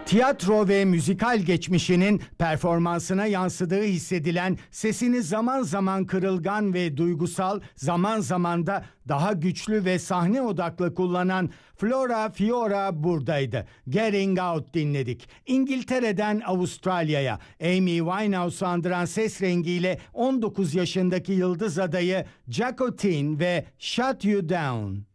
Tiyatro ve müzikal geçmişinin performansına yansıdığı hissedilen, sesini zaman zaman kırılgan ve duygusal, zaman zaman da daha güçlü ve sahne odaklı kullanan Flora Fiora buradaydı. Getting Out dinledik. İngiltere'den Avustralya'ya Amy Winehouse'u andıran ses rengiyle 19 yaşındaki yıldız adayı Jacqueline ve Shut You Down.